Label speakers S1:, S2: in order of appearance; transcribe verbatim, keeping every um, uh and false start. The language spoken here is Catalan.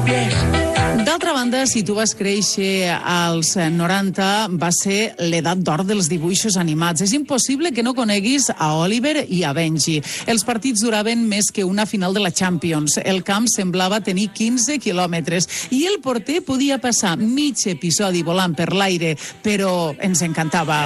S1: D'altra banda, si tu vas créixer als noranta, va ser l'edat d'or dels dibuixos animats. És impossible que no coneguis a Oliver i a Benji. Els partits duraven més que una final de la Champions. El camp semblava tenir quinze quilòmetres i el porter podia passar mig episodi volant per l'aire, però ens encantava.